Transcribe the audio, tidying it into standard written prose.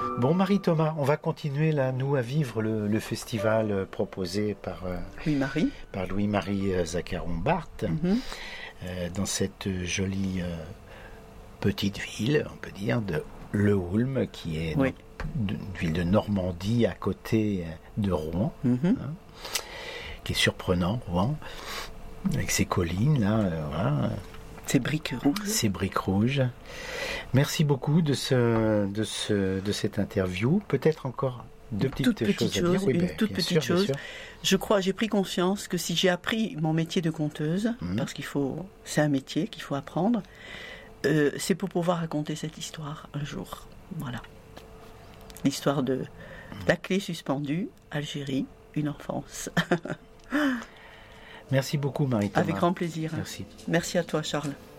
Bon, Marie-Thomas, on va continuer là, nous, à vivre le festival proposé par Louis-Marie Zaccaron-Barth, dans cette jolie petite ville, on peut dire, de Le Houlme, qui est une ville de Normandie à côté de Rouen, qui est surprenant, Rouen, avec ses collines, là, voilà. Ces briques rouges. Ces briques rouges. Merci beaucoup de cette interview. Peut-être encore deux petites choses à dire. Oui, une toute petite chose. Je crois, j'ai pris conscience que si j'ai appris mon métier de conteuse, parce c'est un métier qu'il faut apprendre, c'est pour pouvoir raconter cette histoire un jour. Voilà. L'histoire de la clé suspendue, Algérie, une enfance. Merci beaucoup, Marie-Thomas. Avec grand plaisir. Merci. Merci à toi, Charles.